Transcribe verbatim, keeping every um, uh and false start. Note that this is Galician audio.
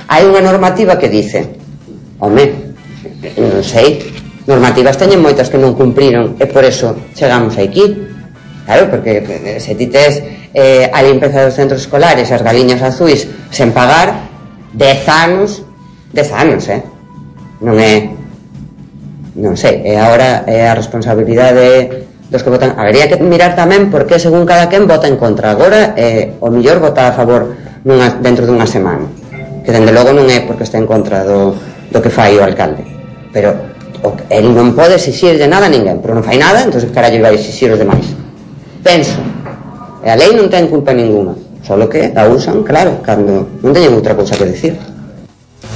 hai unha normativa que dice, home, non sei, normativas teñen moitas que non cumpriron e por eso chegamos aquí. Claro, porque se ti tes eh, a limpeza dos centros escolares, as galiñas azuis sen pagar, dez anos dez anos, eh non é, non sei, e agora é a responsabilidade dos que votan. Habería que mirar tamén porque según cada quen vota en contra. Agora eh, o millor vota a favor nunha, dentro dunha semana, que dende logo non é porque está en contra do, do que fai o alcalde, pero o, el non pode exixirlle nada a ninguén, pero non fai nada, entón carallo vai exixir os demais. Penso, e a lei non ten culpa ninguna, só que a usan, claro, cando non teñen outra cousa que decir.